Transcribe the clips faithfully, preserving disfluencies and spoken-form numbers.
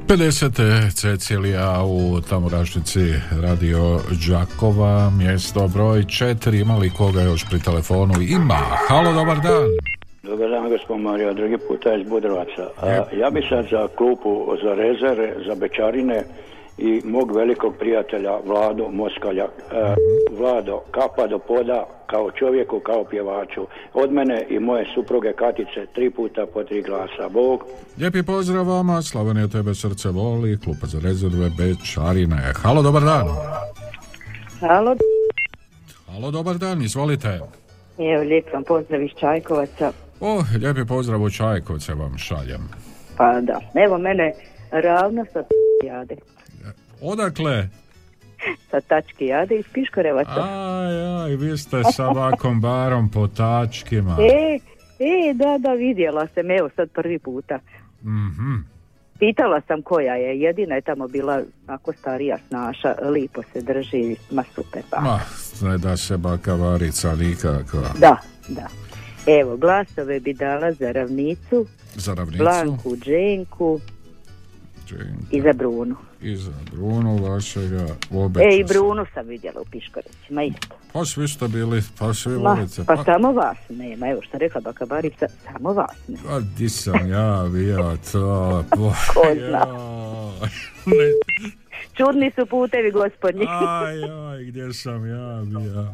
pedeset Cecilija u Tamburašnici Radio Đakova, mjesto broj četiri. Ima li koga još pri telefonu? Ima. Halo, dobar dan. Dobar dan, gospod Mario, drugi puta iz Budrovaca. A, ja bi sad za klupu, za rezere, za bečarine i mog velikog prijatelja Vlado Moskalja. A, Vlado, kapa do poda, kao čovjeku, kao pjevaču. Od mene i moje supruge Katice, tri puta po tri glasa. Bog. Lijepi pozdrav vama, Slavonija tebe srce voli, klupa za rezerve bečarine. Halo, dobar dan. Halo. Halo, dobar dan, izvolite. Evo, lijep vam pozdrav iz Čajkovaca. O, lijepi pozdrav u Čajkovce vam šaljem. Pa da, evo mene ravno sa jade. Odakle? Sa tački jade iz Piškorevaca. Aj, aj, vi ste sa ovakvom barom po tačkima. E, e, da, da, vidjela sam, evo sad prvi puta. Mhm. Pitala sam koja je, jedina je tamo bila ako starija snaša, lipo se drži, ma super. Pa. Ma, ne da se baka Varica nikakva. Da, da. Evo, glasove bi dala za ravnicu, Za ravnicu. Blanku, Dženku Dženka. i za Brunu. I za Brunu vašega obeća. E, i Brunu sam vidjela u Piškorećima, isto. Pa svi ste bili, pa svi Ma, volite. pa, pa samo vas nema, evo što rekla baka Barica, samo vas nema. Pa di sam ja bio to, Ko zna. Ne. Čudni su putevi, gospodnji. Aj, aj, gdje sam ja bio.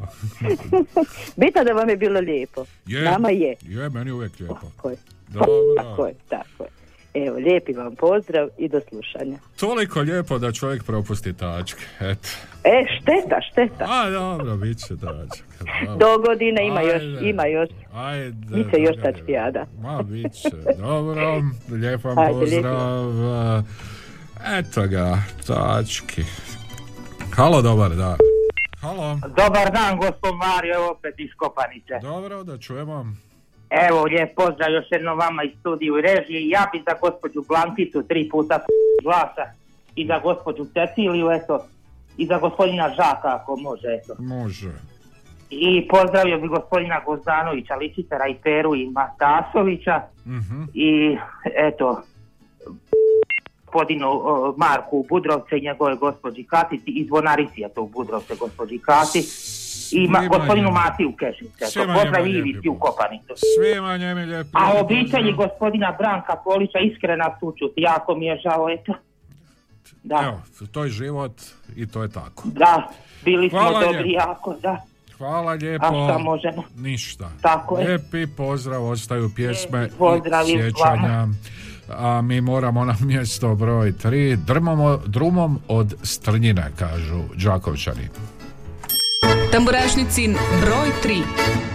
Bitno da vam je bilo lijepo. Je, Nama je. Je, meni uvijek lijepo. Tako je. Dobro. Tako je, tako je. Evo, lijepi vam pozdrav i do slušanja. Toliko lijepo da čovjek propusti tačke, eto. E, šteta, šteta. A, dobro, bit će tačke. Do godine ima Ajde. još, ima još. Ajde. Bit će još dobro. tačkijada. Ma, bit će. Dobro, lijep vam Ajde, pozdrav. Eto ga, tački. Halo, dobar dan. Halo. Dobar dan, gospod Mario, evo opet iz Kopanice. Dobro, da čujemo. Evo, lijep pozdrav još jednom vama iz studiju i režiji. Ja bi za gospođu Blankicu tri puta glasa i za gospođu Ceciliju, eto, i za gospodina Žaka, ako može, eto. Može. I pozdravio bi gospodina Gozdanovića, Ličitara i Peru i Matasovića. Mhm. I, eto, gospodinu o, Marku Budrovce i njegove gospođi Katici i zvonarici, eto, u Budrovce gospođi Kati. I ma, gospodinu Matiju Kešice, to pozdrav Ivici u Kopanicu. Svima njemi lijepi. A obitelji gospodina Branka Polića iskrena sućut, jako mi je žao, eto. Da. Evo, to je život i to je tako. Da, bili smo Hvala dobri lijepo. jako, da. Hvala lijepo. A šta možemo? Ništa. Tako je. Lijepi pozdrav, ostaju pjesme Pozdrav i i sjećanja. vama. A mi moramo na mjesto broj tri. Drmom, drumom od Strnjine, kažu Đakovčani. Tamburašnicin broj tri.